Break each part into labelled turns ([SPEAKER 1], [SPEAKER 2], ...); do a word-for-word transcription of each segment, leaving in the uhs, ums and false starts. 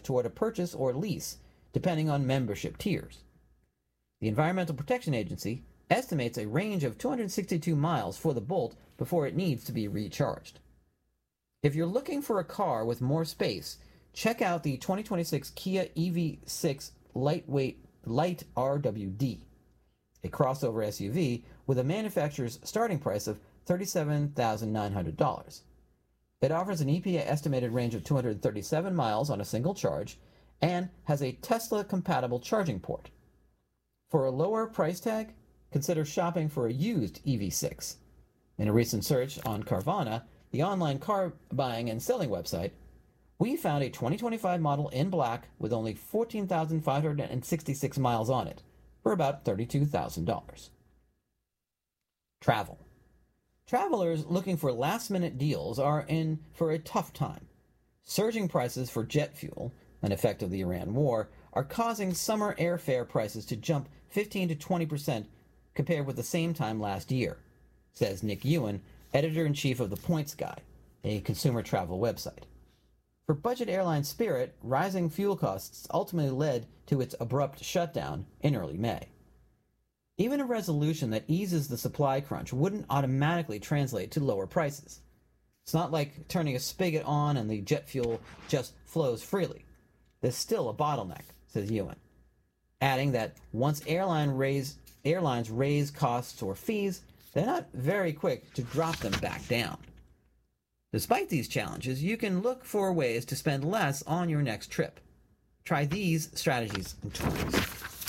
[SPEAKER 1] toward a purchase or lease, depending on membership tiers. The Environmental Protection Agency estimates a range of two hundred sixty-two miles for the Bolt before it needs to be recharged. If you're looking for a car with more space, check out the twenty twenty-six Kia E V six Lightweight Light R W D, a crossover S U V with a manufacturer's starting price of thirty-seven thousand nine hundred dollars. It offers an E P A estimated range of two hundred thirty-seven miles on a single charge and has a Tesla-compatible charging port. For a lower price tag, consider shopping for a used E V six. In a recent search on Carvana, the online car buying and selling website, we found a twenty twenty-five model in black with only fourteen thousand five hundred sixty-six miles on it, for about thirty-two thousand dollars. Travel. Travelers looking for last-minute deals are in for a tough time. Surging prices for jet fuel, an effect of the Iran war, are causing summer airfare prices to jump fifteen to twenty percent compared with the same time last year, says Nick Ewan, editor-in-chief of The Points Guy, a consumer travel website. For budget airline Spirit, rising fuel costs ultimately led to its abrupt shutdown in early May. Even a resolution that eases the supply crunch wouldn't automatically translate to lower prices. It's not like turning a spigot on and the jet fuel just flows freely. There's still a bottleneck, says Ewan, adding that once airline raise, airlines raise costs or fees, they're not very quick to drop them back down. Despite these challenges, you can look for ways to spend less on your next trip. Try these strategies and tools.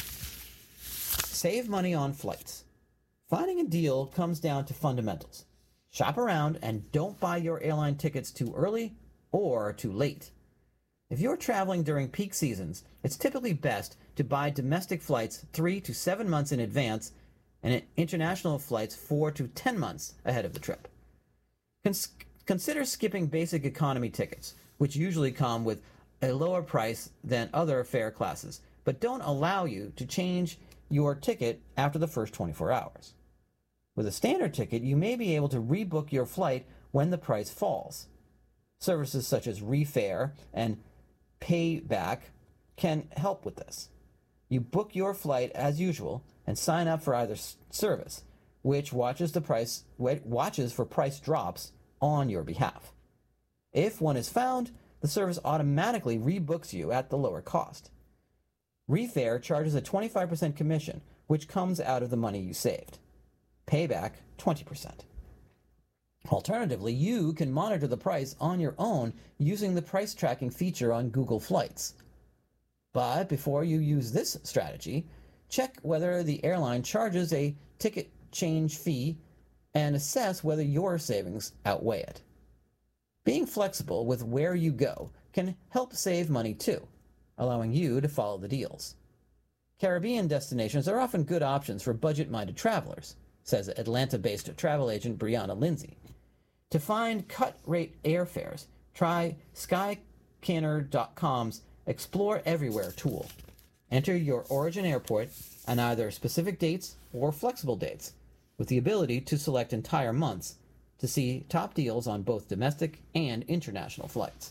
[SPEAKER 1] Save money on flights. Finding a deal comes down to fundamentals. Shop around and don't buy your airline tickets too early or too late. If you're traveling during peak seasons, it's typically best to buy domestic flights three to seven months in advance and international flights four to ten months ahead of the trip. Cons- consider skipping basic economy tickets, which usually come with a lower price than other fare classes, but don't allow you to change your ticket after the first twenty-four hours. With a standard ticket, you may be able to rebook your flight when the price falls. Services such as Refare and Payback can help with this. You book your flight as usual and sign up for either service, which watches the price watches for price drops on your behalf. If one is found, the service automatically rebooks you at the lower cost. Refare charges a twenty-five percent commission, which comes out of the money you saved. Payback, twenty percent. Alternatively, you can monitor the price on your own using the price tracking feature on Google Flights. But before you use this strategy, check whether the airline charges a ticket change fee and assess whether your savings outweigh it. Being flexible with where you go can help save money too, allowing you to follow the deals. Caribbean destinations are often good options for budget-minded travelers, says Atlanta-based travel agent Brianna Lindsay. To find cut-rate airfares, try Skyscanner dot com's Explore Everywhere tool. Enter your origin airport and either specific dates or flexible dates, with the ability to select entire months to see top deals on both domestic and international flights.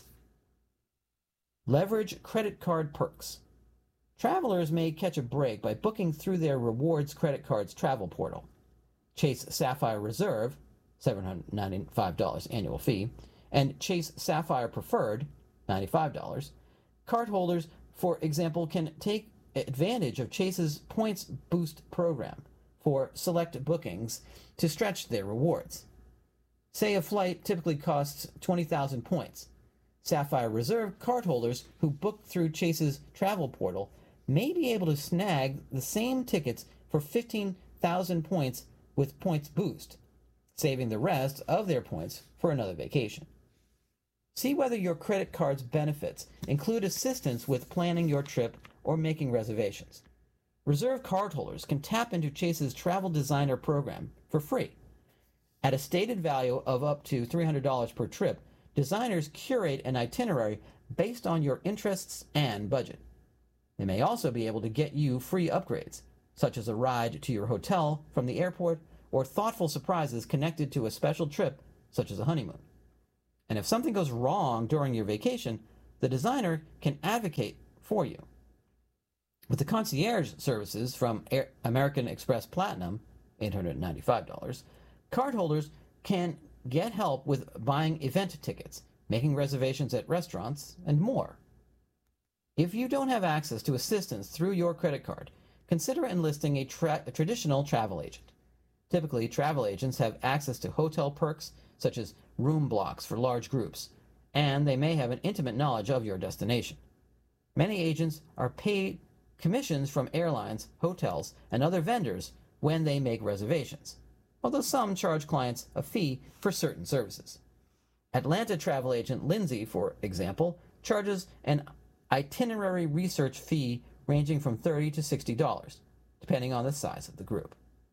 [SPEAKER 1] Leverage credit card perks. Travelers may catch a break by booking through their rewards credit card's travel portal. Chase Sapphire Reserve, seven hundred ninety-five dollars annual fee, and Chase Sapphire Preferred, ninety-five dollars. Cardholders, for example, can take advantage of Chase's Points Boost program for select bookings to stretch their rewards. Say a flight typically costs twenty thousand points. Sapphire Reserve cardholders who book through Chase's travel portal may be able to snag the same tickets for fifteen thousand points with Points Boost, saving the rest of their points for another vacation. See whether your credit card's benefits include assistance with planning your trip or making reservations. Reserve cardholders can tap into Chase's Travel Designer program for free. At a stated value of up to three hundred dollars per trip, designers curate an itinerary based on your interests and budget. They may also be able to get you free upgrades, such as a ride to your hotel from the airport or thoughtful surprises connected to a special trip, such as a honeymoon. And if something goes wrong during your vacation, the designer can advocate for you. With the concierge services from Air- American Express Platinum, eight hundred ninety-five dollars, cardholders can get help with buying event tickets, making reservations at restaurants, and more. If you don't have access to assistance through your credit card, consider enlisting a, tra- a traditional travel agent. Typically, travel agents have access to hotel perks, such as room blocks for large groups, and they may have an intimate knowledge of your destination. Many agents are paid commissions from airlines, hotels, and other vendors when they make reservations, although some charge clients a fee for certain services. Atlanta travel agent Lindsay, for example, charges an itinerary research fee ranging from thirty dollars to sixty dollars, depending on the size of the group.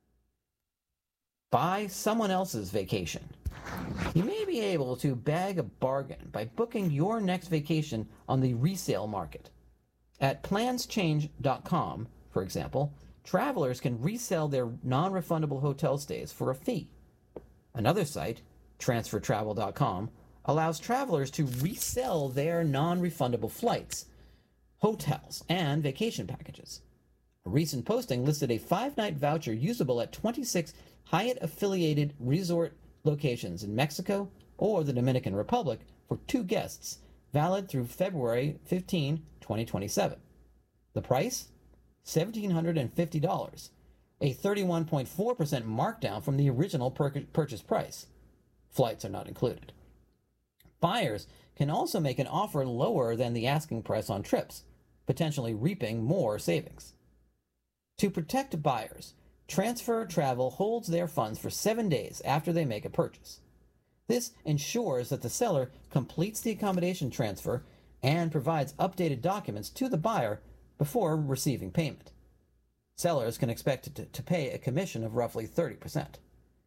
[SPEAKER 1] Buy someone else's vacation. You may be able to bag a bargain by booking your next vacation on the resale market. At plans change dot com, for example, travelers can resell their non-refundable hotel stays for a fee. Another site, transfer travel dot com, allows travelers to resell their non-refundable flights, hotels, and vacation packages. A recent posting listed a five-night voucher usable at twenty-six Hyatt-affiliated resort locations in Mexico or the Dominican Republic for two guests, valid through February fifteenth, twenty twenty-seven. The price? one thousand seven hundred fifty dollars, a thirty-one point four percent markdown from the original pur- purchase price. Flights are not included. Buyers can also make an offer lower than the asking price on trips, potentially reaping more savings. To protect buyers, Transfer Travel holds their funds for seven days after they make a purchase. This ensures that the seller completes the accommodation transfer and provides updated documents to the buyer before receiving payment. Sellers can expect to, to pay a commission of roughly thirty percent.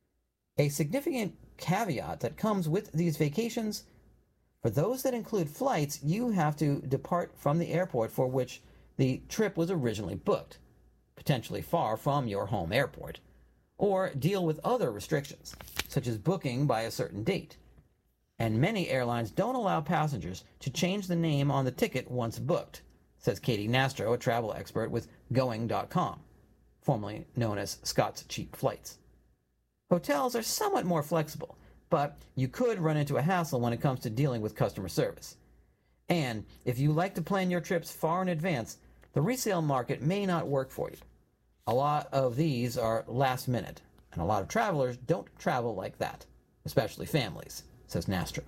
[SPEAKER 1] A significant caveat that comes with these vacations: for those that include flights, you have to depart from the airport for which the trip was originally booked, potentially far from your home airport, or deal with other restrictions, such as booking by a certain date. And many airlines don't allow passengers to change the name on the ticket once booked, says Katie Nastro, a travel expert with Going dot com, formerly known as Scott's Cheap Flights. Hotels are somewhat more flexible, but you could run into a hassle when it comes to dealing with customer service. And if you like to plan your trips far in advance, the resale market may not work for you. A lot of these are last minute, and a lot of travelers don't travel like that, especially families, says Nastro.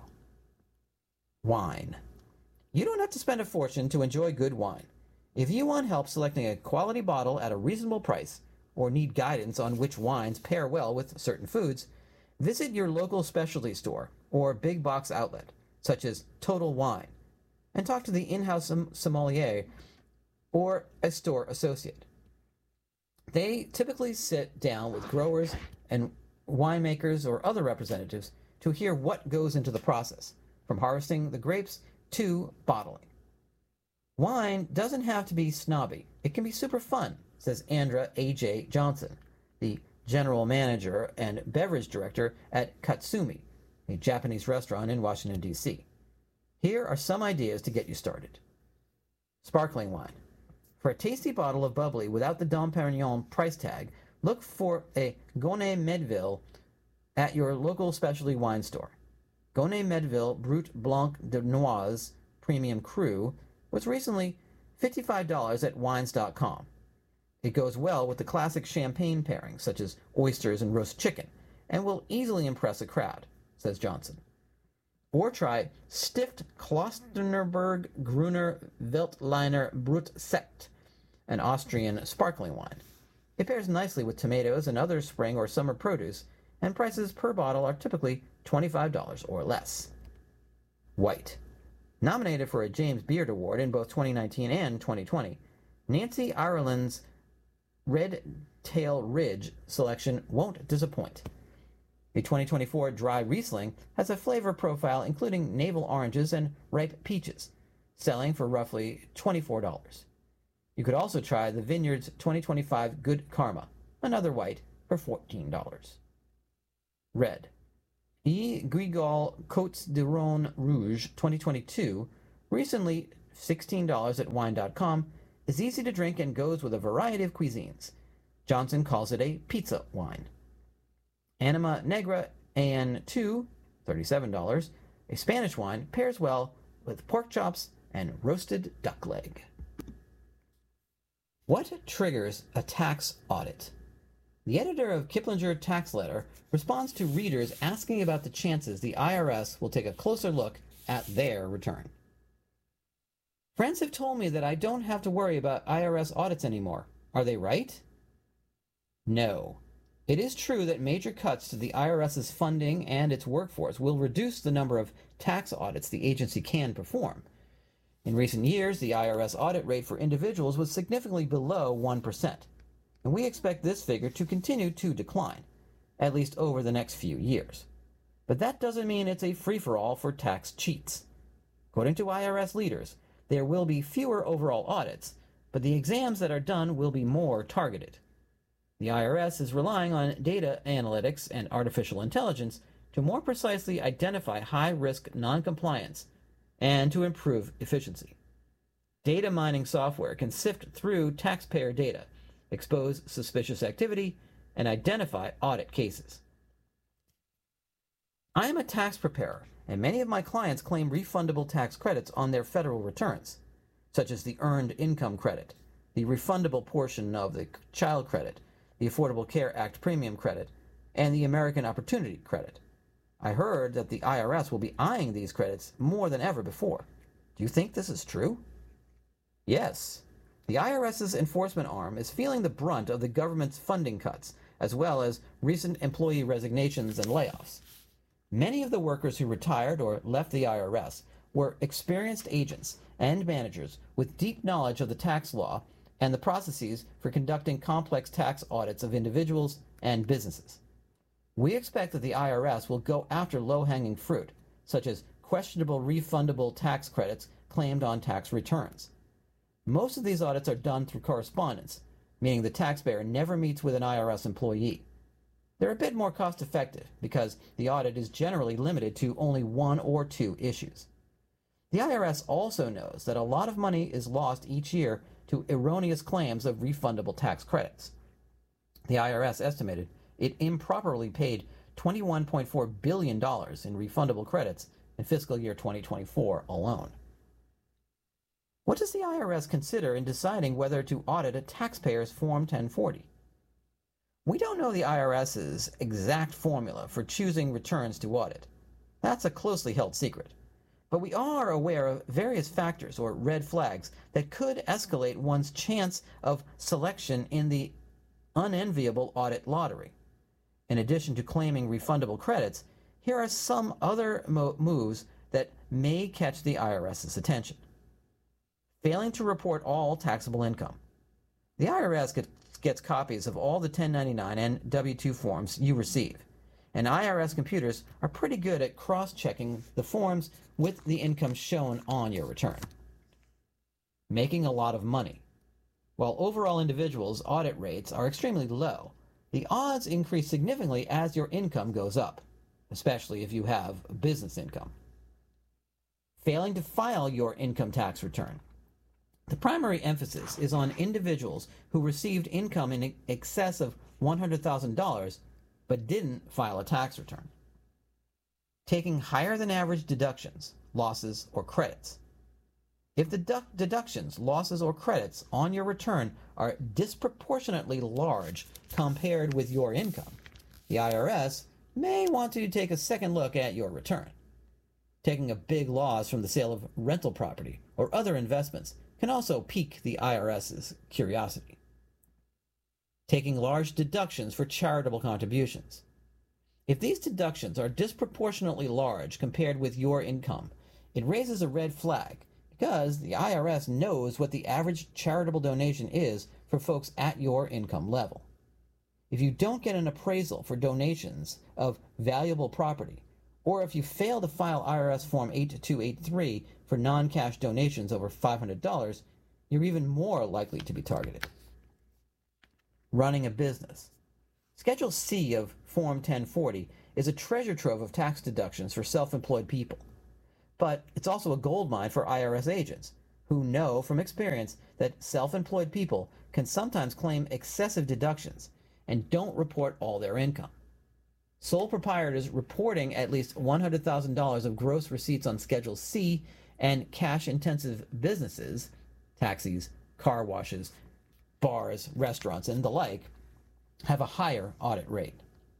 [SPEAKER 1] Wine. You don't have to spend a fortune to enjoy good wine. If you want help selecting a quality bottle at a reasonable price, or need guidance on which wines pair well with certain foods, visit your local specialty store or big box outlet, such as Total Wine, and talk to the in-house sommelier or a store associate. They typically sit down with growers and winemakers or other representatives to hear what goes into the process, from harvesting the grapes to bottling. Wine doesn't have to be snobby. It can be super fun, says Andra A J Johnson, the general manager and beverage director at Katsumi, a Japanese restaurant in Washington, D C Here are some ideas to get you started. Sparkling wine. For a tasty bottle of bubbly without the Dom Perignon price tag, look for a Gonnet Medeville at your local specialty wine store. Gonnet Medeville Brut Blanc de Noise Premium Cru was recently fifty-five dollars at wines dot com. It goes well with the classic champagne pairings, such as oysters and roast chicken, and will easily impress a crowd, says Johnson. Or try Stift Klosterberg Gruner Veltliner Brut Sekt, an Austrian sparkling wine. It pairs nicely with tomatoes and other spring or summer produce, and prices per bottle are typically twenty-five dollars or less. White. Nominated for a James Beard Award in both twenty nineteen and twenty twenty, Nancy Ireland's Red Tail Ridge selection won't disappoint. The twenty twenty-four Dry Riesling has a flavor profile including navel oranges and ripe peaches, selling for roughly twenty-four dollars. You could also try the Vineyard's twenty twenty-five Good Karma, another white, for fourteen dollars. Red. E. Guigal Côtes de Rhône Rouge twenty twenty-two Recently, sixteen dollars at wine dot com, is easy to drink and goes with a variety of cuisines. Johnson calls it a pizza wine. Anima Negra A N two, thirty-seven dollars, a Spanish wine, pairs well with pork chops and roasted duck leg. What triggers a tax audit? The editor of Kiplinger Tax Letter responds to readers asking about the chances the I R S will take a closer look at their return. Friends have told me that I don't have to worry about I R S audits anymore. Are they right? No. It is true that major cuts to the IRS's funding and its workforce will reduce the number of tax audits the agency can perform. In recent years, the I R S audit rate for individuals was significantly below one percent, and we expect this figure to continue to decline, at least over the next few years. But that doesn't mean it's a free-for-all for tax cheats. According to I R S leaders, there will be fewer overall audits, but the exams that are done will be more targeted. The I R S is relying on data analytics and artificial intelligence to more precisely identify high-risk noncompliance and to improve efficiency. Data mining software can sift through taxpayer data, expose suspicious activity, and identify audit cases. I am a tax preparer, and many of my clients claim refundable tax credits on their federal returns, such as the Earned Income Credit, the refundable portion of the Child Credit, the Affordable Care Act Premium Credit, and the American Opportunity Credit. I heard that the I R S will be eyeing these credits more than ever before. Do you think this is true? Yes. The IRS's enforcement arm is feeling the brunt of the government's funding cuts, as well as recent employee resignations and layoffs. Many of the workers who retired or left the I R S were experienced agents and managers with deep knowledge of the tax law and the processes for conducting complex tax audits of individuals and businesses. We expect that the I R S will go after low-hanging fruit, such as questionable refundable tax credits claimed on tax returns. Most of these audits are done through correspondence, meaning the taxpayer never meets with an I R S employee. They're a bit more cost-effective because the audit is generally limited to only one or two issues. The I R S also knows that a lot of money is lost each year to erroneous claims of refundable tax credits. The I R S estimated it improperly paid twenty-one point four billion dollars in refundable credits in fiscal year twenty twenty-four alone. What does the I R S consider in deciding whether to audit a taxpayer's Form ten forty? We don't know the IRS's exact formula for choosing returns to audit. That's a closely held secret. But we are aware of various factors or red flags that could escalate one's chance of selection in the unenviable audit lottery. In addition to claiming refundable credits, here are some other mo- moves that may catch the IRS's attention. Failing to report all taxable income. The I R S gets, gets copies of all the ten ninety-nine and W two forms you receive, and I R S computers are pretty good at cross-checking the forms with the income shown on your return. Making a lot of money. While overall individuals' audit rates are extremely low, the odds increase significantly as your income goes up, especially if you have business income. Failing to file your income tax return. The primary emphasis is on individuals who received income in excess of one hundred thousand dollars but didn't file a tax return. Taking higher than average deductions, losses, or credits. If the dedu- deductions, losses, or credits on your return are disproportionately large compared with your income, the I R S may want to take a second look at your return. Taking a big loss from the sale of rental property or other investments can also pique the IRS's curiosity. Taking large deductions for charitable contributions. If these deductions are disproportionately large compared with your income, it raises a red flag because the I R S knows what the average charitable donation is for folks at your income level. If you don't get an appraisal for donations of valuable property, or if you fail to file I R S Form eight two eight three for non-cash donations over five hundred dollars, you're even more likely to be targeted. Running a business. Schedule C of Form ten forty is a treasure trove of tax deductions for self-employed people. But it's also a goldmine for I R S agents, who know from experience that self-employed people can sometimes claim excessive deductions and don't report all their income. Sole proprietors reporting at least one hundred thousand dollars of gross receipts on Schedule C and cash-intensive businesses, taxis, car washes, bars, restaurants, and the like, have a higher audit rate.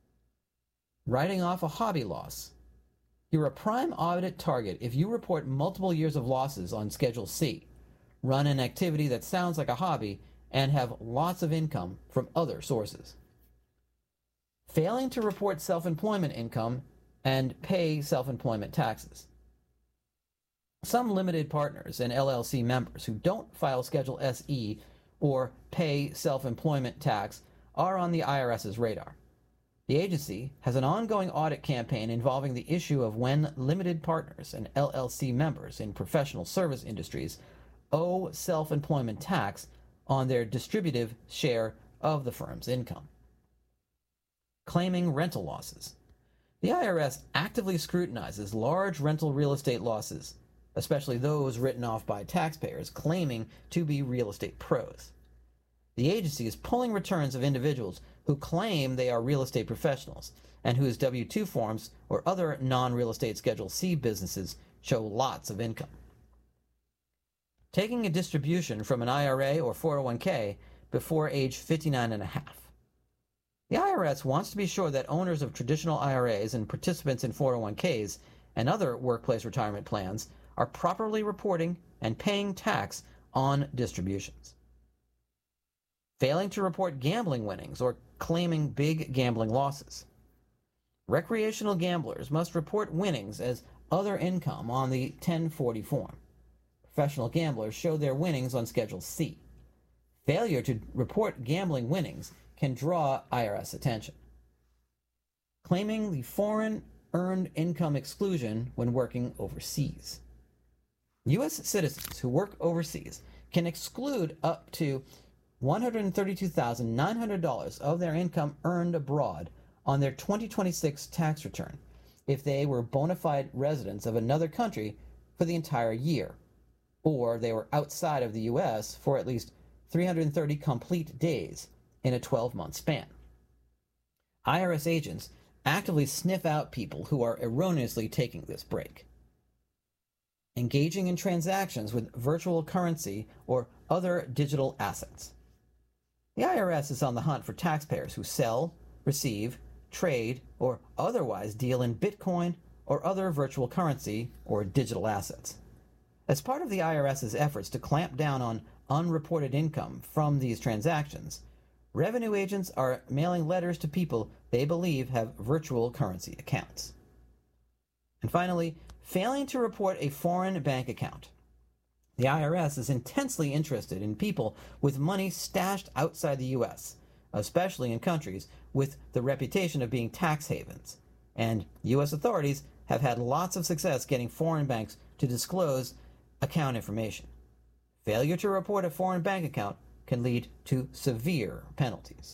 [SPEAKER 1] Writing off a hobby loss. You're a prime audit target if you report multiple years of losses on Schedule C, run an activity that sounds like a hobby, and have lots of income from other sources. Failing to report self-employment income and pay self-employment taxes. Some limited partners and L L C members who don't file Schedule S E or pay self-employment tax are on the I R S's radar. The agency has an ongoing audit campaign involving the issue of when limited partners and L L C members in professional service industries owe self-employment tax on their distributive share of the firm's income. Claiming rental losses. The I R S actively scrutinizes large rental real estate losses, especially those written off by taxpayers claiming to be real estate pros. The agency is pulling returns of individuals who claim they are real estate professionals and whose W two forms or other non-real estate Schedule C businesses show lots of income. Taking a distribution from an I R A or four oh one k before age fifty-nine and a half. The I R S wants to be sure that owners of traditional I R As and participants in four oh one k's and other workplace retirement plans are properly reporting and paying tax on distributions. Failing to report gambling winnings or claiming big gambling losses. Recreational gamblers must report winnings as other income on the ten forty form. Professional gamblers show their winnings on Schedule C. Failure to report gambling winnings can draw I R S attention. Claiming the foreign earned income exclusion when working overseas. U S citizens who work overseas can exclude up to one hundred thirty-two thousand nine hundred dollars of their income earned abroad on their twenty twenty-six tax return if they were bona fide residents of another country for the entire year, or they were outside of the U S for at least three hundred thirty complete days in a twelve-month span. I R S agents actively sniff out people who are erroneously taking this break. Engaging in transactions with virtual currency or other digital assets. The I R S is on the hunt for taxpayers who sell, receive, trade, or otherwise deal in Bitcoin or other virtual currency or digital assets. As part of the I R S's efforts to clamp down on unreported income from these transactions, revenue agents are mailing letters to people they believe have virtual currency accounts. And finally, failing to report a foreign bank account. The I R S is intensely interested in people with money stashed outside the U S, especially in countries with the reputation of being tax havens, and U S authorities have had lots of success getting foreign banks to disclose account information. Failure to report a foreign bank account can lead to severe penalties.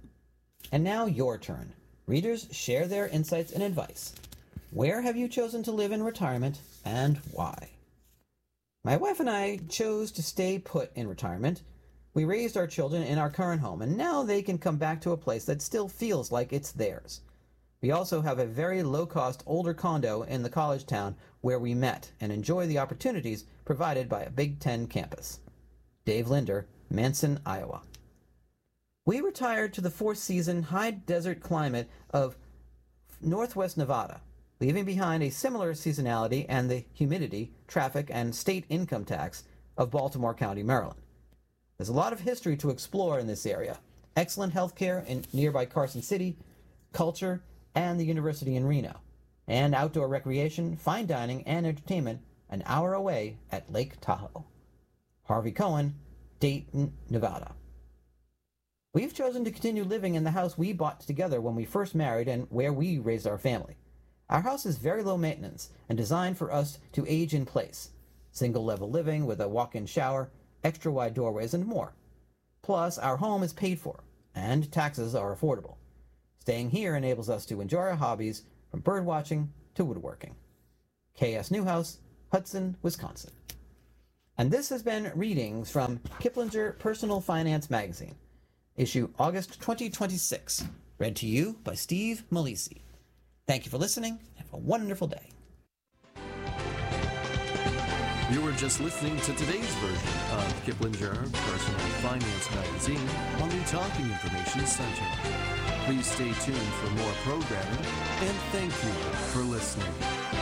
[SPEAKER 1] And now your turn. Readers share their insights and advice. Where have you chosen to live in retirement and why? My wife and I chose to stay put in retirement. We raised our children in our current home, and now they can come back to a place that still feels like it's theirs. We also have a very low-cost older condo in the college town where we met and enjoy the opportunities provided by a Big Ten campus. Dave Linder, Manson, Iowa. We retired to the four-season high desert climate of northwest Nevada, leaving behind a similar seasonality and the humidity, traffic, and state income tax of Baltimore County, Maryland. There's a lot of history to explore in this area. Excellent health care in nearby Carson City, culture, and the university in Reno, and outdoor recreation, fine dining, and entertainment an hour away at Lake Tahoe. Harvey Cohen, Dayton, Nevada. We've chosen to continue living in the house we bought together when we first married and where we raised our family. Our house is very low maintenance and designed for us to age in place. Single-level living with a walk-in shower, extra-wide doorways, and more. Plus, our home is paid for, and taxes are affordable. Staying here enables us to enjoy our hobbies from bird watching to woodworking. K S Newhouse, Hudson, Wisconsin. And this has been readings from Kiplinger Personal Finance Magazine, issue August twenty twenty-six, read to you by Steve Malisi. Thank you for listening. Have a wonderful day.
[SPEAKER 2] You were just listening to today's version of Kiplinger Personal Finance Magazine on the Talking Information Center. Please stay tuned for more programming, and thank you for listening.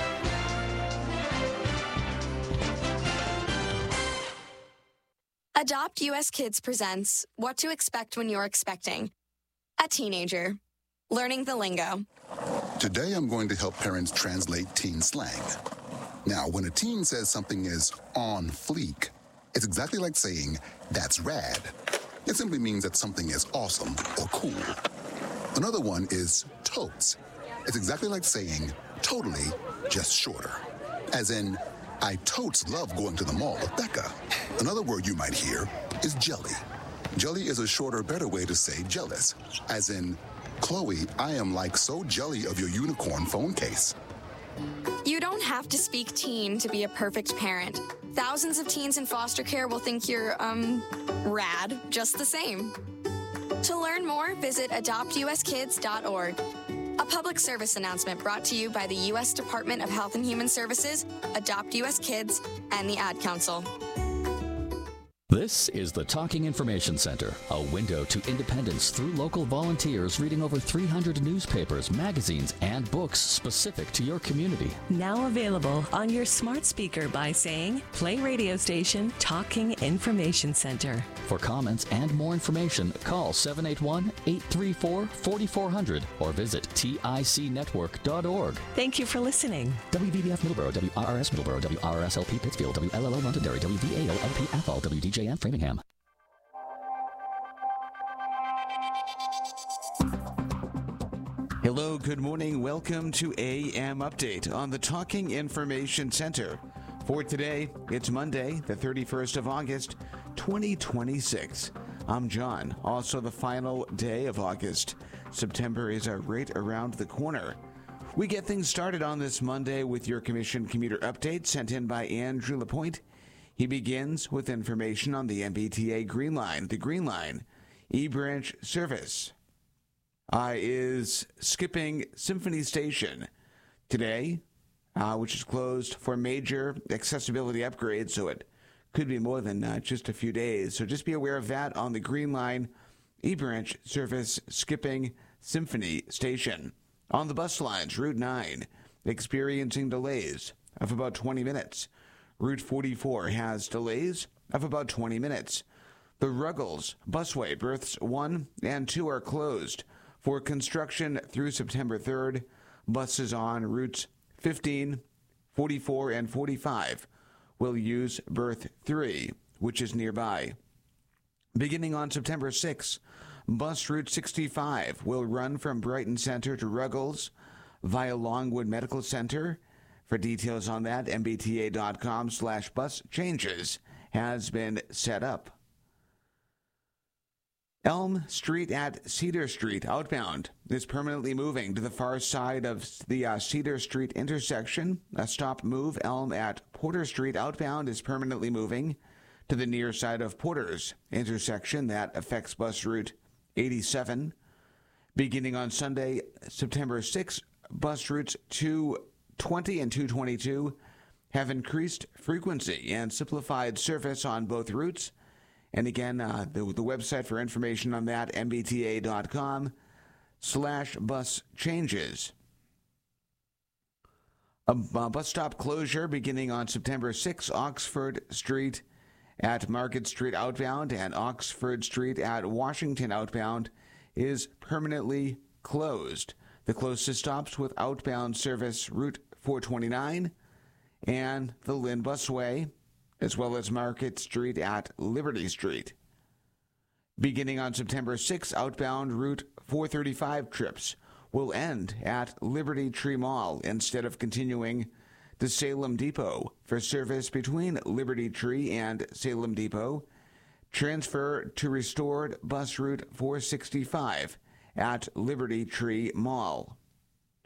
[SPEAKER 3] Adopt U S Kids presents What to Expect When You're Expecting a Teenager. Learning the lingo.
[SPEAKER 4] Today I'm going to help parents translate teen slang. Now, when a teen says something is on fleek, it's exactly like saying, that's rad. It simply means that something is awesome or cool. Another one is totes. It's exactly like saying, totally, just shorter. As in, I totes love going to the mall with Becca. Another word you might hear is jelly. Jelly is a shorter, better way to say jealous. As in, Chloe, I am like so jelly of your unicorn phone case.
[SPEAKER 3] You don't have to speak teen to be a perfect parent. Thousands of teens in foster care will think you're, um, rad, just the same. To learn more, visit adopt u s kids dot org. A public service announcement brought to you by the U S Department of Health and Human Services, Adopt U S Kids, and the Ad Council.
[SPEAKER 5] This is the Talking Information Center, a window to independence through local volunteers reading over three hundred newspapers, magazines, and books specific to your community.
[SPEAKER 6] Now available on your smart speaker by saying, play radio station Talking Information Center.
[SPEAKER 5] For comments and more information, call seven eight one, eight three four, four four zero zero or visit tic network dot org.
[SPEAKER 6] Thank you for listening.
[SPEAKER 5] W V B F Middleborough, W R R S Middleborough, W R R S L P Pittsfield, W L L O Londonderry, W V A O L P Athol, W D J N Framingham.
[SPEAKER 7] Hello, good morning. Welcome to A M Update on the Talking Information Center. For today, it's Monday, the thirty-first of August, twenty twenty-six. I'm John. Also the final day of August. September is uh, right around the corner. We get things started on this Monday with your Commission Commuter Update sent in by Andrew Lapointe. He begins with information on the M B T A Green Line. The Green Line E-Branch service uh, is skipping Symphony Station today, uh, which is closed for major accessibility upgrades, so it could be more than uh, just a few days. So just be aware of that on the Green Line E-Branch service skipping Symphony Station. On the bus lines, Route nine experiencing delays of about twenty minutes. Route forty-four has delays of about twenty minutes. The Ruggles Busway berths one and two are closed for construction through September third. Buses on routes fifteen, forty-four, and forty-five will use berth three, which is nearby. Beginning on September sixth, bus route sixty-five will run from Brighton Center to Ruggles via Longwood Medical Center. For details on that, M B T A dot com slash bus changes has been set up. Elm Street at Cedar Street outbound is permanently moving to the far side of the uh, Cedar Street intersection. A stop move Elm at Porter Street outbound is permanently moving to the near side of Porter's intersection. That affects bus route eighty-seven. Beginning on Sunday, September sixth, bus routes two twenty and two twenty-two have increased frequency and simplified service on both routes. And again, uh, the, the website for information on that, M B T A dot com slash bus changes. A, a bus stop closure beginning on September sixth, Oxford Street at Market Street outbound and Oxford Street at Washington outbound is permanently closed. The closest stops with outbound service Route four twenty-nine and the Lynn Busway, as well as Market Street at Liberty Street. Beginning on September sixth, outbound Route four thirty-five trips will end at Liberty Tree Mall instead of continuing to Salem Depot. For service between Liberty Tree and Salem Depot, transfer to restored bus route four sixty-five at Liberty Tree Mall.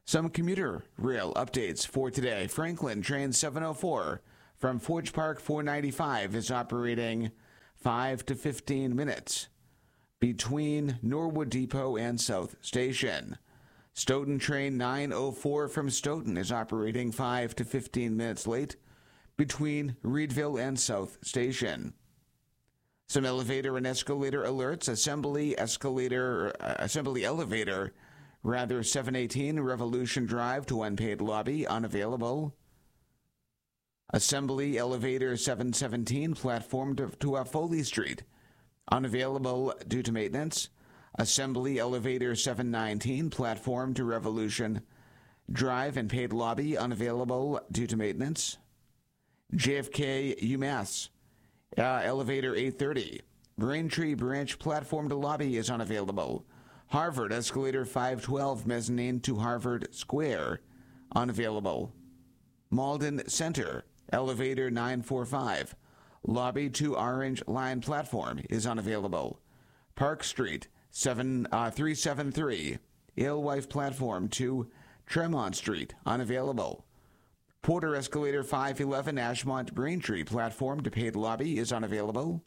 [SPEAKER 7] Some commuter rail updates for today. Franklin train seven oh four from Forge Park four ninety-five is operating five to fifteen minutes between Norwood Depot and South Station. Stoughton train nine oh four from Stoughton is operating five to fifteen minutes late between Reedville and South Station. Some elevator and escalator alerts. Assembly escalator, uh, assembly elevator, rather seven eighteen Revolution Drive to unpaid lobby, unavailable. Assembly elevator seven seventeen platform to, to uh, Foley Street, unavailable due to maintenance. Assembly elevator seven nineteen platform to Revolution Drive and paid lobby, unavailable due to maintenance. J F K UMass uh, elevator eight thirty Braintree Branch platform to lobby is unavailable. Harvard escalator five twelve mezzanine to Harvard Square, unavailable. Malden Center elevator nine forty-five lobby to Orange Line platform is unavailable. Park Street seven uh, three seventy-three Alewife platform to Tremont Street, unavailable. Porter escalator five eleven Ashmont Braintree platform to paid lobby is unavailable.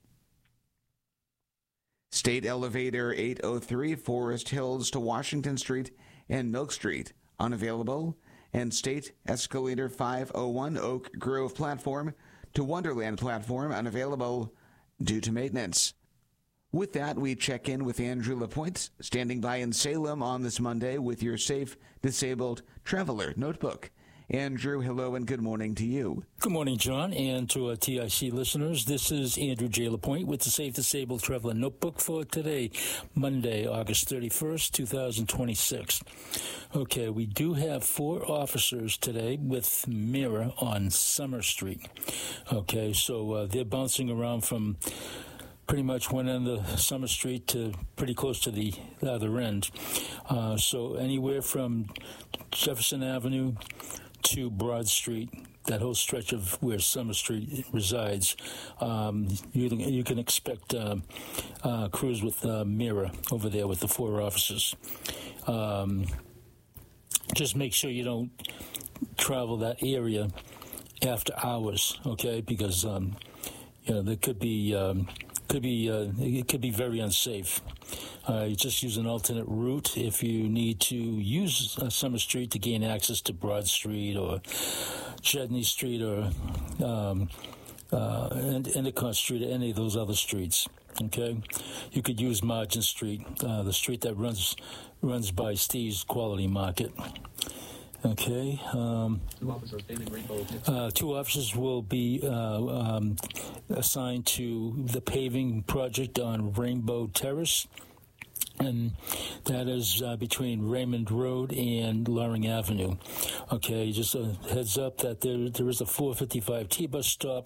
[SPEAKER 7] State elevator eight oh three Forest Hills to Washington Street and Milk Street, unavailable. And State escalator five oh one Oak Grove platform to Wonderland platform, unavailable due to maintenance. With that, we check in with Andrew Lapointe, standing by in Salem on this Monday with your Safe Disabled Traveler Notebook. Andrew, hello and good morning to you.
[SPEAKER 8] Good morning, John, and to our T I C listeners. This is Andrew J. Lapointe with the Safe Disabled Traveler Notebook for today, Monday, August thirty-first, twenty twenty-six. Okay, we do have four officers today with Mira on Summer Street. Okay, so uh, they're bouncing around from pretty much one end of Summer Street to pretty close to the other end. Uh, so anywhere from Jefferson Avenue to Broad Street, that whole stretch of where Summer Street resides, um, you, you can expect uh, uh, crews with uh, Mira over there with the four officers. Um, just make sure you don't travel that area after hours, okay? Because um, you know there could be um, could be uh, it could be very unsafe. Uh, you just use an alternate route if you need to use uh, Summer Street to gain access to Broad Street or Chedney Street or um, uh, Endicott Street or any of those other streets. Okay, you could use Margin Street, uh, the street that runs runs by Steve's Quality Market. Okay. Um, two officers, uh, two officers will be uh, um, assigned to the paving project on Rainbow Terrace. And that is uh, between Raymond Road and Loring Avenue. Okay, just a heads up that there there is a four fifty-five T-bus stop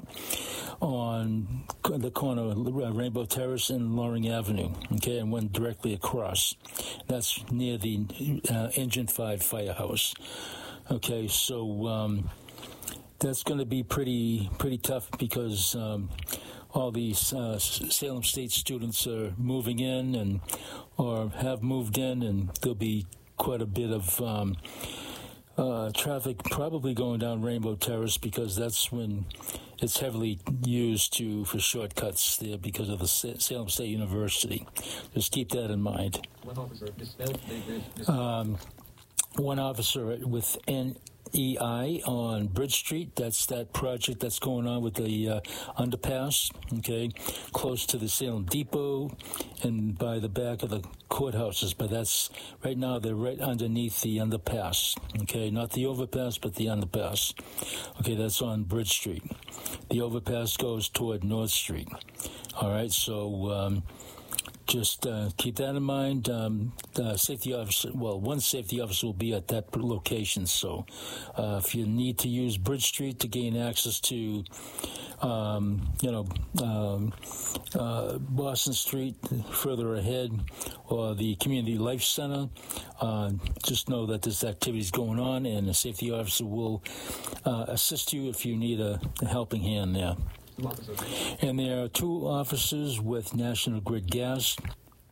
[SPEAKER 8] on the corner of Rainbow Terrace and Loring Avenue. Okay, and one directly across. That's near the uh, Engine five Firehouse. Okay, so um, that's going to be pretty pretty tough because um, all these uh, Salem State students are moving in and or have moved in, and there'll be quite a bit of um, uh, traffic probably going down Rainbow Terrace because that's when it's heavily used to for shortcuts there because of the Salem State University. Just keep that in mind. One officer, um, one officer with N. E I on Bridge Street. That's that project that's going on with the uh, underpass, okay, close to the Salem Depot and by the back of the courthouses. But that's right now they're right underneath the underpass, okay, not the overpass, but the underpass. Okay, that's on Bridge Street. The overpass goes toward North Street. All right, so um, just uh, keep that in mind. Um, the safety officer, well, one safety officer will be at that location. So uh, if you need to use Bridge Street to gain access to, um, you know, um, uh, Boston Street further ahead or the Community Life Center, uh, just know that this activity is going on and the safety officer will uh, assist you if you need a, a helping hand there. And there are two officers with National Grid Gas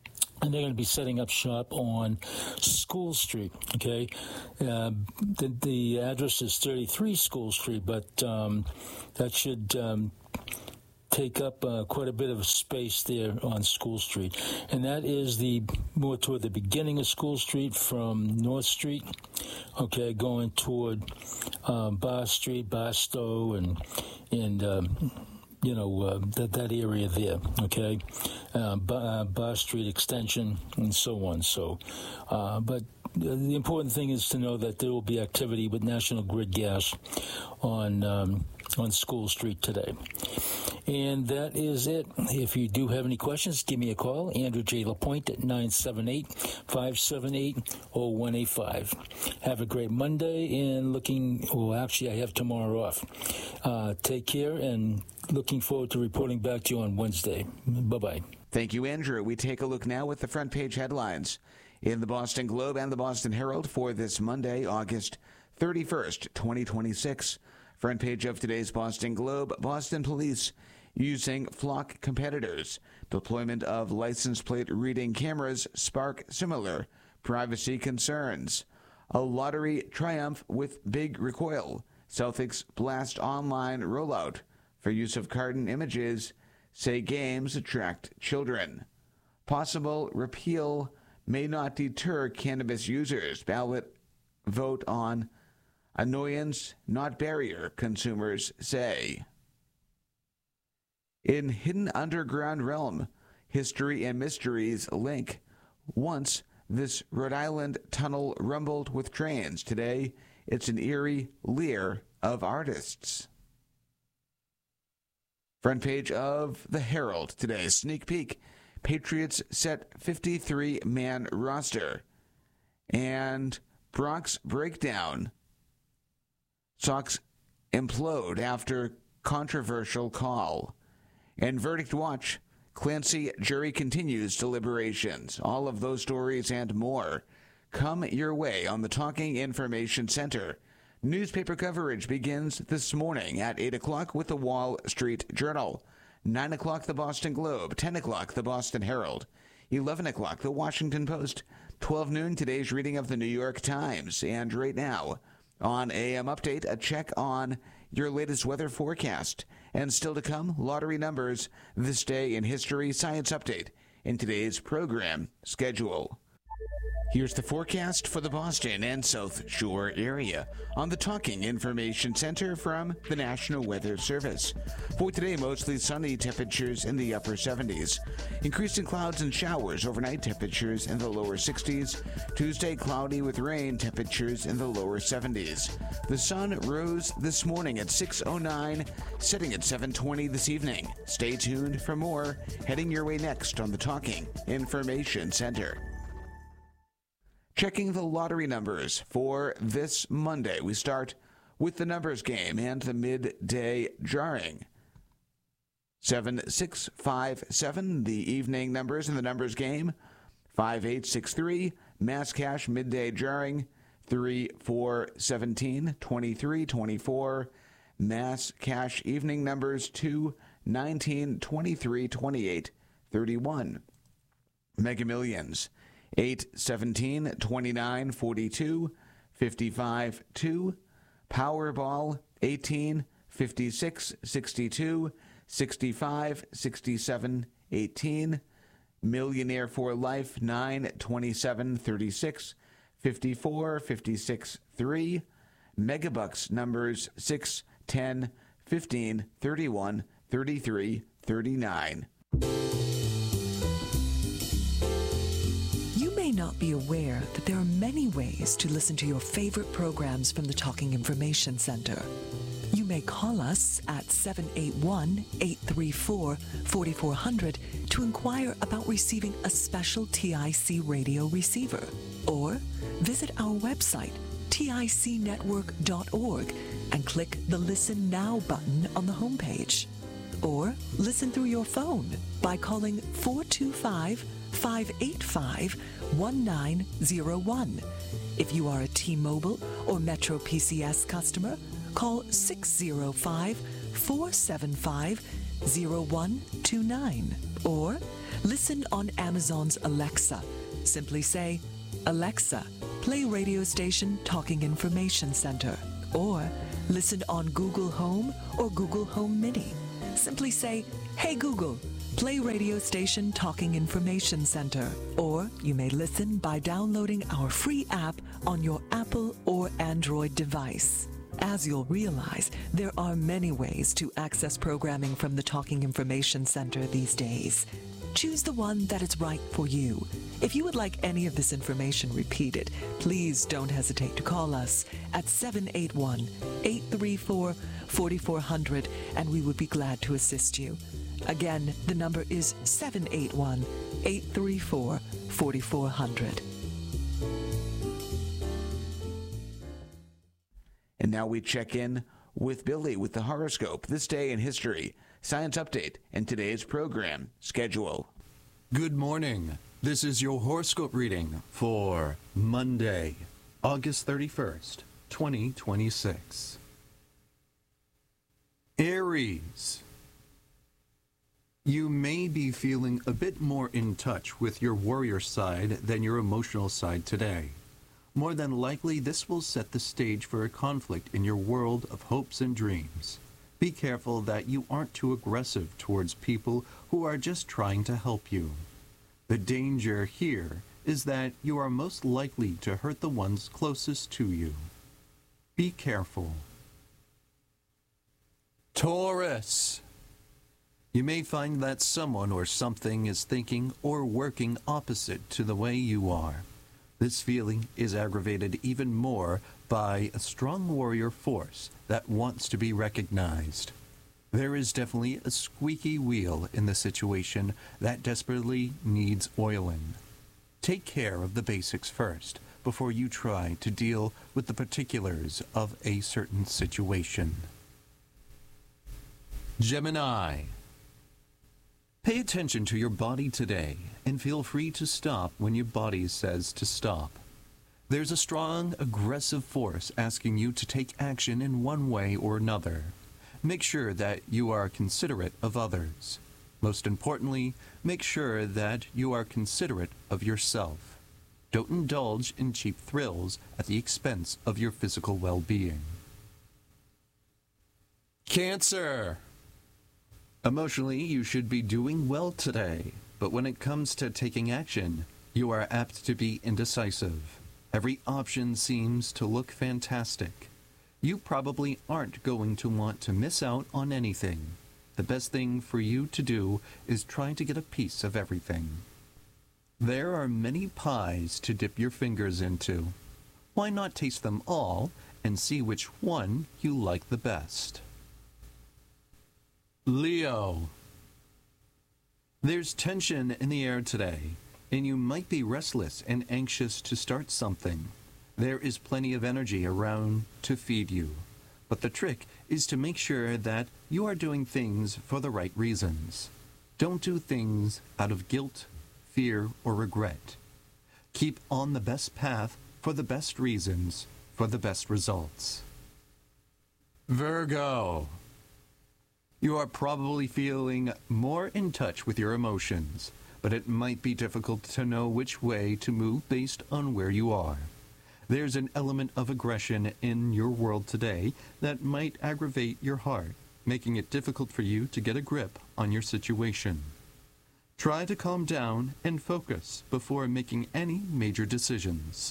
[SPEAKER 8] and they're going to be setting up shop on School Street, okay? Uh, the, the address is thirty-three School Street, but um, that should um, take up uh, quite a bit of space there on School Street. And that is the more toward the beginning of School Street from North Street, okay, going toward um, Bar Street, Barstow, and, and um, you know, uh, that, that area there, okay? Uh, Bar, uh, Bar Street Extension and so on. So, uh, but the important thing is to know that there will be activity with National Grid Gas on um, on School Street today. And that is it. If you do have any questions, give me a call. Andrew J. LaPointe at nine seven eight, five seven eight, zero one eight five. Have a great Monday, and looking, well, actually, I have tomorrow off. Uh, take care, and looking forward to reporting back to you on Wednesday. Bye-bye.
[SPEAKER 7] Thank you, Andrew. We take a look now at the front page headlines in the Boston Globe and the Boston Herald for this Monday, August thirty-first, twenty twenty-six. Front page of today's Boston Globe, Boston police using flock competitors. Deployment of license plate reading cameras spark similar privacy concerns. A lottery triumph with big recoil. Celtics blast online rollout for use of carton images. Say games attract children. Possible repeal may not deter cannabis users. Ballot vote on annoyance, not barrier, consumers say. In hidden underground realm, history and mysteries link. Once, this Rhode Island tunnel rumbled with trains. Today, it's an eerie leer of artists. Front page of the Herald today. Sneak peek. Patriots set fifty-three man roster. And Bronx breakdown. Sox implode after controversial call. And Verdict Watch, Clancy jury continues deliberations. All of those stories and more come your way on the Talking Information Center. Newspaper coverage begins this morning at eight o'clock with the Wall Street Journal, nine o'clock the Boston Globe, ten o'clock the Boston Herald, eleven o'clock the Washington Post, twelve noon today's reading of the New York Times, and right now on A M Update, a check on your latest weather forecast. And still to come, lottery numbers, this day in history, science update in today's program schedule. Here's the forecast for the Boston and South Shore area on the Talking Information Center from the National Weather Service. For today, mostly sunny, temperatures in the upper seventies. Increasing clouds and showers overnight, temperatures in the lower sixties. Tuesday, cloudy with rain, temperatures in the lower seventies. The sun rose this morning at six oh nine, setting at seven twenty this evening. Stay tuned for more, heading your way next on the Talking Information Center. Checking the lottery numbers for this Monday. We start with the numbers game and the midday drawing. seven six five seven, the evening numbers in the numbers game. five eight six three, mass cash midday drawing. three four seventeen, twenty-three twenty-four, mass cash evening numbers. two nineteen, twenty-three twenty-eight, thirty-one. Mega Millions. eight seventeen, twenty-nine forty-two, fifty-five two. Powerball, eighteen, fifty-six sixty-two, sixty-five sixty-seven, eighteen. Millionaire for Life, nine twenty-seven thirty-six, fifty-four fifty-six three. Megabucks numbers six, ten, fifteen, thirty-one, thirty-three, thirty-nine.
[SPEAKER 9] You may not be aware that there are many ways to listen to your favorite programs from the Talking Information Center. You may call us at seven eight one, eight three four, four four zero zero to inquire about receiving a special T I C radio receiver. Or visit our website, tic network dot org, and click the Listen Now button on the homepage. Or listen through your phone by calling four two five, five eight five, one nine zero one. If you are a T-Mobile or Metro P C S customer, call six zero five, four seven five, zero one two nine. Or listen on Amazon's Alexa. Simply say, Alexa, play radio station Talking Information Center. Or listen on Google Home or Google Home Mini. Simply say, Hey Google, play radio station Talking Information Center. Or you may listen by downloading our free app on your Apple or Android device. As you'll realize, there are many ways to access programming from the Talking Information Center these days. Choose the one that is right for you. If you would like any of this information repeated, please don't hesitate to call us at seven eight one, eight three four, four four zero zero and we would be glad to assist you. Again, the number is seven eight one, eight three four, four four zero zero.
[SPEAKER 7] And now we check in with Billy with the horoscope, this day in history, science update, and today's program schedule.
[SPEAKER 2] Good morning. This is your horoscope reading for Monday, August thirty-first, twenty twenty-six. Aries. You may be feeling a bit more in touch with your warrior side than your emotional side today. More than likely, this will set the stage for a conflict in your world of hopes and dreams. Be careful that you aren't too aggressive towards people who are just trying to help you. The danger here is that you are most likely to hurt the ones closest to you. Be careful. Taurus. You may find that someone or something is thinking or working opposite to the way you are. This feeling is aggravated even more by a strong warrior force that wants to be recognized. There is definitely a squeaky wheel in the situation that desperately needs oiling. Take care of the basics first before you try to deal with the particulars of a certain situation. Gemini. Pay attention to your body today and feel free to stop when your body says to stop. There's a strong, aggressive force asking you to take action in one way or another. Make sure that you are considerate of others. Most importantly, make sure that you are considerate of yourself. Don't indulge in cheap thrills at the expense of your physical well-being. Cancer. Emotionally, you should be doing well today, but when it comes to taking action, you are apt to be indecisive. Every option seems to look fantastic. You probably aren't going to want to miss out on anything. The best thing for you to do is try to get a piece of everything. There are many pies to dip your fingers into. Why not taste them all and see which one you like the best? Leo. There's tension in the air today, and you might be restless and anxious to start something. There is plenty of energy around to feed you, but the trick is to make sure that you are doing things for the right reasons. Don't do things out of guilt, fear, or regret. Keep on the best path for the best reasons, for the best results. Virgo. You are probably feeling more in touch with your emotions, but it might be difficult to know which way to move based on where you are. There's an element of aggression in your world today that might aggravate your heart, making it difficult for you to get a grip on your situation. Try to calm down and focus before making any major decisions.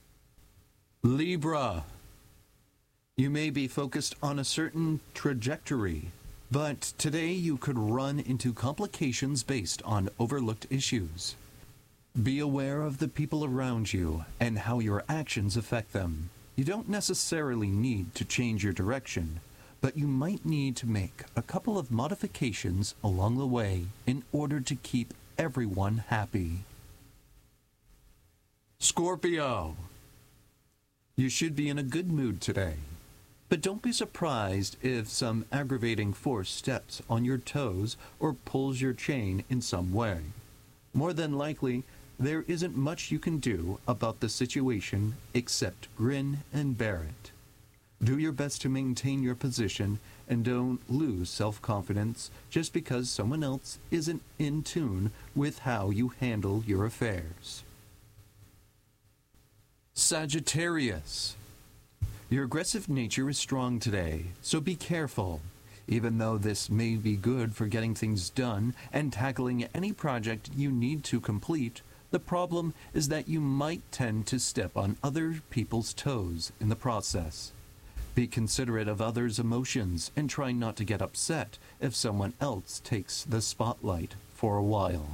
[SPEAKER 2] Libra. You may be focused on a certain trajectory, but today you could run into complications based on overlooked issues. Be aware of the people around you and how your actions affect them. You don't necessarily need to change your direction, but you might need to make a couple of modifications along the way in order to keep everyone happy. Scorpio. You should be in a good mood today. But don't be surprised if some aggravating force steps on your toes or pulls your chain in some way. More than likely, there isn't much you can do about the situation except grin and bear it.
[SPEAKER 10] Do your best to maintain your position and don't lose self-confidence just because someone else isn't in tune with how you handle your affairs. Sagittarius. Your aggressive nature is strong today, so be careful. Even though this may be good for getting things done and tackling any project you need to complete, the problem is that you might tend to step on other people's toes in the process. Be considerate of others' emotions and try not to get upset if someone else takes the spotlight for a while.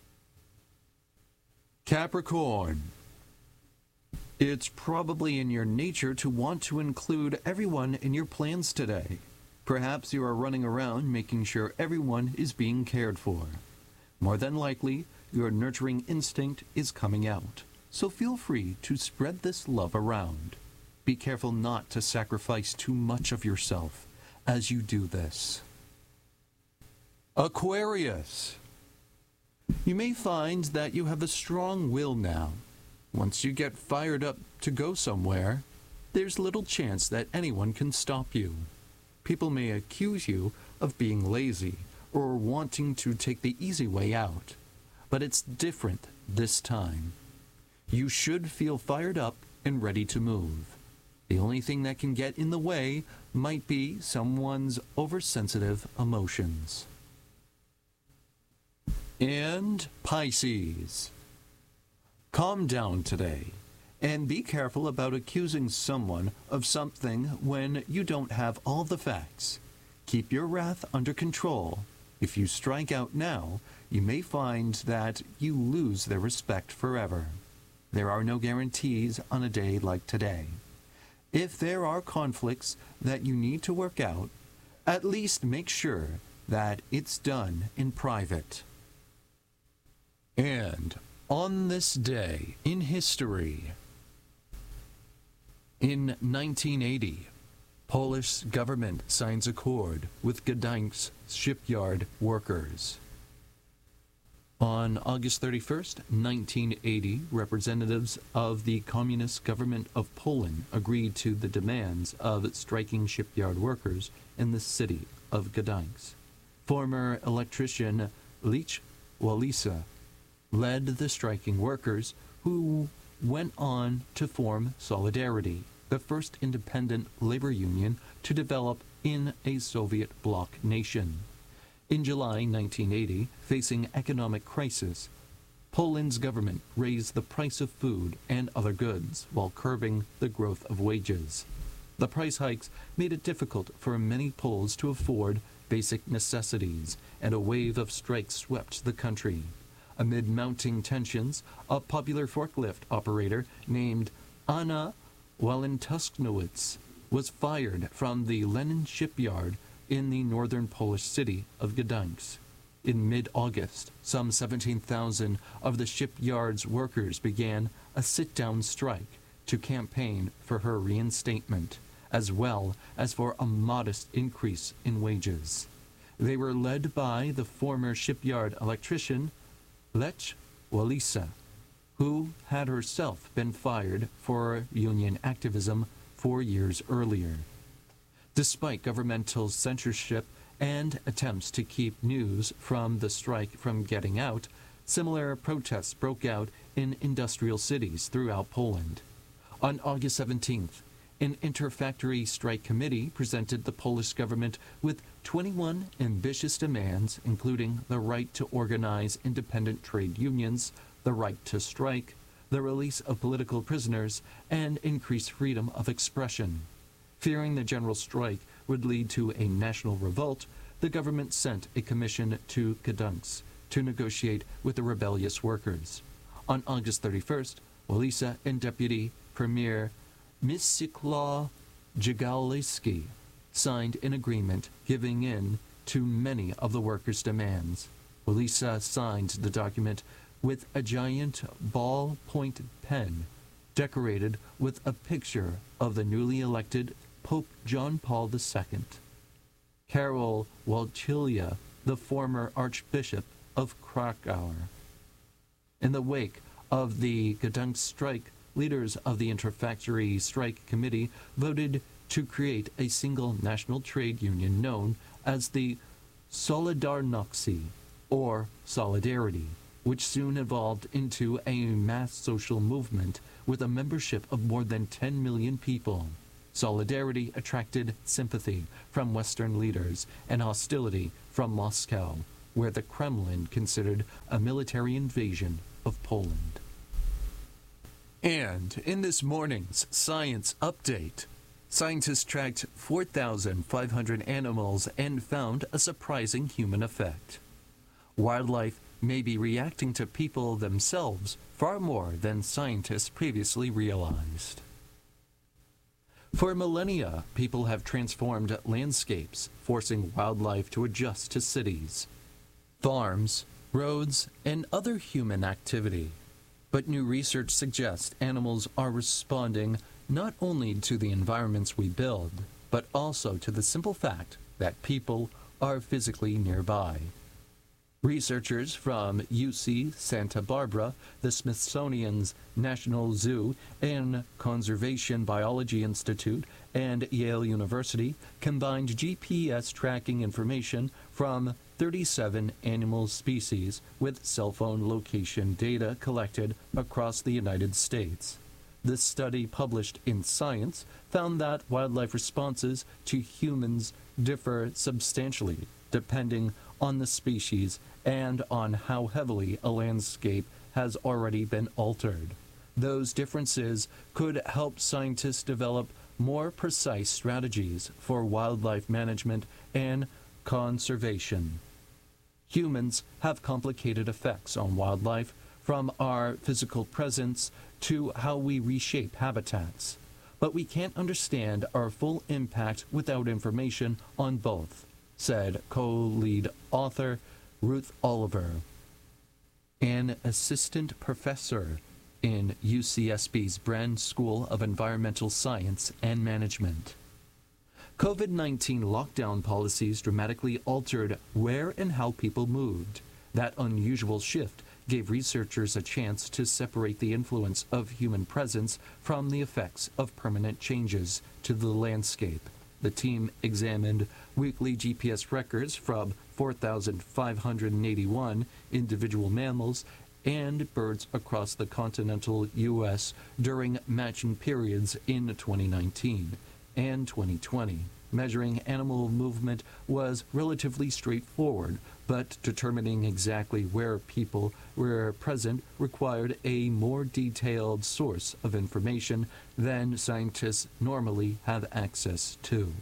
[SPEAKER 10] Capricorn. It's probably in your nature to want to include everyone in your plans today. Perhaps you are running around making sure everyone is being cared for. More than likely, your nurturing instinct is coming out, so feel free to spread this love around. Be careful not to sacrifice too much of yourself as you do this. Aquarius. You may find that you have a strong will now. Once you get fired up to go somewhere, there's little chance that anyone can stop you. People may accuse you of being lazy or wanting to take the easy way out, but it's different this time. You should feel fired up and ready to move. The only thing that can get in the way might be someone's oversensitive emotions. And Pisces. Calm down today, and be careful about accusing someone of something when you don't have all the facts. Keep your wrath under control. If you strike out now, you may find that you lose their respect forever. There are no guarantees on a day like today. If there are conflicts that you need to work out, at least make sure that it's done in private. And on this day in history, in nineteen eighty, Polish government signs accord with Gdańsk shipyard workers. On August thirty-first, nineteen eighty, representatives of the Communist government of Poland agreed to the demands of striking shipyard workers in the city of Gdańsk. Former electrician Lech Walesa led the striking workers, who went on to form Solidarity, the first independent labor union to develop in a Soviet bloc nation. In July nineteen eighty, facing economic crisis, Poland's government raised the price of food and other goods while curbing the growth of wages. The price hikes made it difficult for many Poles to afford basic necessities, and a wave of strikes swept the country. Amid mounting tensions, a popular forklift operator named Anna Walentuskowicz was fired from the Lenin shipyard in the northern Polish city of Gdańsk. In mid-August, some seventeen thousand of the shipyard's workers began a sit-down strike to campaign for her reinstatement, as well as for a modest increase in wages. They were led by the former shipyard electrician Lech Walesa, who had herself been fired for union activism four years earlier. Despite governmental censorship and attempts to keep news from the strike from getting out, similar protests broke out in industrial cities throughout Poland. On August seventeenth, an inter-factory strike committee presented the Polish government with twenty-one ambitious demands, including the right to organize independent trade unions, the right to strike, the release of political prisoners, and increased freedom of expression. Fearing the general strike would lead to a national revolt, the government sent a commission to Gdańsk to negotiate with the rebellious workers. On August thirty-first, Walesa and Deputy Premier Mstislaw Jagielski signed an agreement giving in to many of the workers' demands. Walesa signed the document with a giant ballpoint pen decorated with a picture of the newly elected Pope John Paul the Second. Karol Wojtyła, the former Archbishop of Krakow. In the wake of the Gdańsk strike, leaders of the Inter-Factory Strike Committee voted to create a single national trade union known as the Solidarnoxie, or Solidarity, which soon evolved into a mass social movement with a membership of more than ten million people. Solidarity attracted sympathy from Western leaders and hostility from Moscow, where the Kremlin considered a military invasion of Poland. And in this morning's Science Update, scientists tracked four thousand five hundred animals and found a surprising human effect. Wildlife may be reacting to people themselves far more than scientists previously realized. For millennia, people have transformed landscapes, forcing wildlife to adjust to cities, farms, roads, and other human activity. But new research suggests animals are responding not only to the environments we build, but also to the simple fact that people are physically nearby. Researchers from U C Santa Barbara, the Smithsonian's National Zoo and Conservation Biology Institute, and Yale University combined G P S tracking information from thirty-seven animal species with cell phone location data collected across the United States. This study, published in Science, found that wildlife responses to humans differ substantially depending on the species and on how heavily a landscape has already been altered. Those differences could help scientists develop more precise strategies for wildlife management and conservation. Humans have complicated effects on wildlife, from our physical presence to how we reshape habitats. But we can't understand our full impact without information on both, said co-lead author Ruth Oliver, an assistant professor in U C S B's Brand School of Environmental Science and Management. COVID nineteen lockdown policies dramatically altered where and how people moved. That unusual shift gave researchers a chance to separate the influence of human presence from the effects of permanent changes to the landscape. The team examined weekly G P S records from four thousand five hundred eighty-one individual mammals and birds across the continental U S during matching periods in twenty nineteen and twenty twenty. Measuring animal movement was relatively straightforward, but determining exactly where people were present required a more detailed source of information than scientists normally have access to.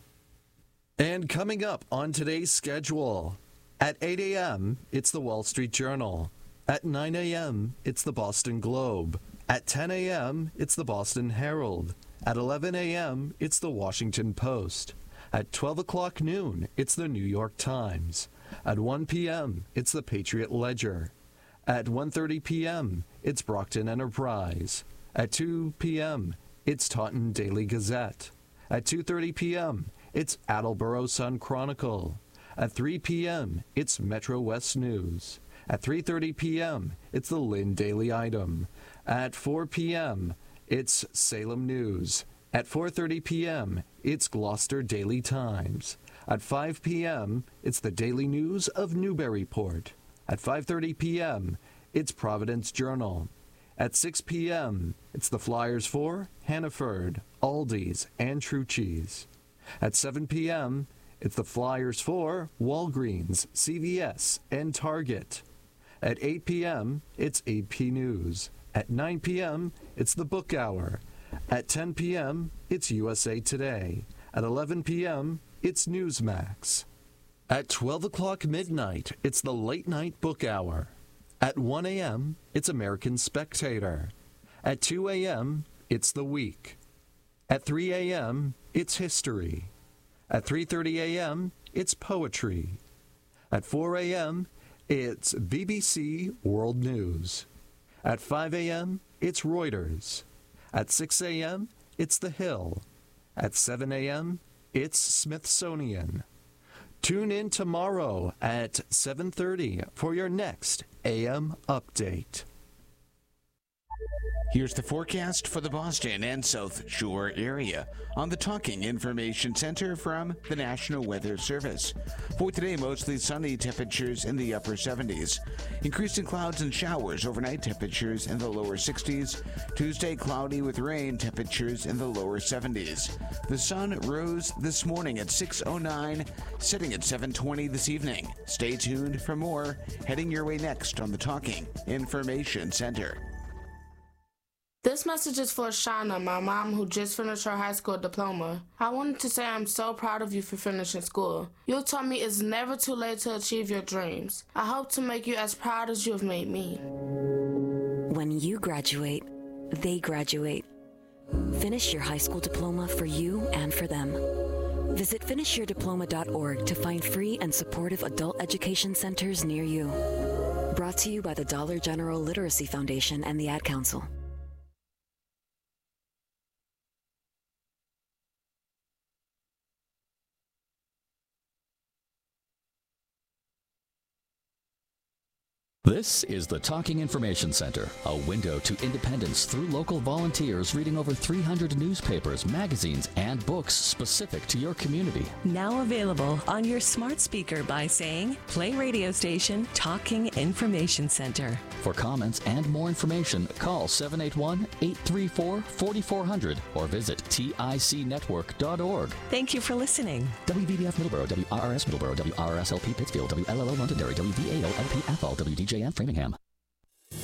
[SPEAKER 10] And coming up on today's schedule, at eight a.m., it's the Wall Street Journal. At nine a.m., it's the Boston Globe. At ten a.m., it's the Boston Herald. At eleven a.m., it's the Washington Post. At twelve o'clock noon, it's the New York Times. At one p.m., it's the Patriot Ledger. At one thirty p.m., it's Brockton Enterprise. At two p.m., it's Taunton Daily Gazette. At two thirty p.m., it's Attleboro Sun Chronicle. At three p.m., it's Metro West News. At three thirty p.m., it's the Lynn Daily Item. At four p.m., it's Salem News. At four thirty p.m., it's Gloucester Daily Times. At five p.m., it's the Daily News of Newburyport. At five thirty p.m., it's Providence Journal. At six p.m., it's the Flyers for Hannaford, Aldi's, and True Cheese. At seven p.m., it's the Flyers for Walgreens, C V S, and Target. At eight p.m., it's A P News. At nine p.m., it's the Book Hour. At ten p.m., it's U S A Today. At eleven p.m., it's Newsmax. At twelve o'clock midnight, it's the Late Night Book Hour. At one a.m., it's American Spectator. At two a.m., it's The Week. At three a.m., it's History. At three thirty a.m., it's Poetry. At four a.m., it's B B C World News. At five a.m., it's Reuters. At six a.m., it's The Hill. At seven a.m., it's Smithsonian. Tune in tomorrow at seven thirty for your next A M update.
[SPEAKER 7] Here's the forecast for the Boston and South Shore area on the Talking Information Center from the National Weather Service. For today, mostly sunny, temperatures in the upper seventies. Increasing clouds and showers, overnight temperatures in the lower sixties. Tuesday, cloudy with rain, temperatures in the lower seventies. The sun rose this morning at six oh nine, setting at seven twenty this evening. Stay tuned for more, heading your way next on the Talking Information Center.
[SPEAKER 11] This message is for Shauna, my mom who just finished her high school diploma. I wanted to say I'm so proud of you for finishing school. You taught me it's never too late to achieve your dreams. I hope to make you as proud as you have made me.
[SPEAKER 12] When you graduate, they graduate. Finish your high school diploma for you and for them. Visit finish your diploma dot org to find free and supportive adult education centers near you. Brought to you by the Dollar General Literacy Foundation and the Ad Council.
[SPEAKER 5] This is the Talking Information Center, a window to independence through local volunteers reading over three hundred newspapers, magazines, and books specific to your community.
[SPEAKER 6] Now available on your smart speaker by saying, play radio station Talking Information Center.
[SPEAKER 5] For comments and more information, call seven eight one, eight three four, four four zero zero or visit tic network dot org.
[SPEAKER 6] Thank you for listening.
[SPEAKER 5] W V B F Middleborough, W R R S Middleborough, W R R S L P Pittsfield, W L L O Londonderry, W V A O L P Athol, W D J F Framingham.